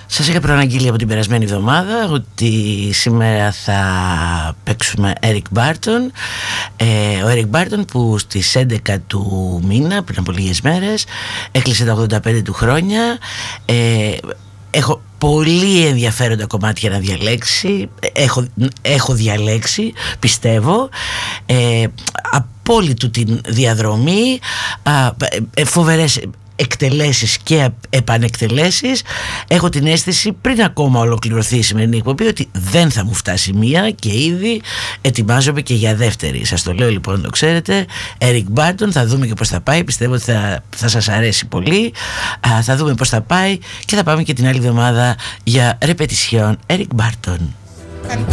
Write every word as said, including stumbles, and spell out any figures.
Σας είχα προαναγγείλει από την περασμένη εβδομάδα ότι σήμερα θα παίξουμε Eric Burdon. ε, Ο Eric Burdon που στις έντεκα του μήνα, πριν από λίγες μέρες, έκλεισε τα ογδόντα πέντε του χρόνια. ε, Έχω πολύ ενδιαφέροντα κομμάτια να διαλέξει. Έχω, έχω διαλέξει, πιστεύω. ε, Από όλη του την διαδρομή, α, ε, φοβερές εκτελέσεις και επανεκτελέσεις. Έχω την αίσθηση, πριν ακόμα ολοκληρωθεί η σημερινή εκπομπή, ότι δεν θα μου φτάσει μία και ήδη ετοιμάζομαι και για δεύτερη. Σας το λέω λοιπόν, το ξέρετε. Eric Burdon, θα δούμε και πώς θα πάει. Πιστεύω ότι θα, θα σας αρέσει πολύ. Α, θα δούμε πώς θα πάει και θα πάμε και την άλλη εβδομάδα για ρεπετησιόν Eric Burdon.